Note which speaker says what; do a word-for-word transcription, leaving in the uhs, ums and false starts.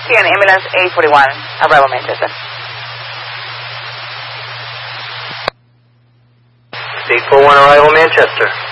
Speaker 1: Whiskey and ambulance eight forty-one, arrival Manchester.
Speaker 2: eight four one, arrival Manchester.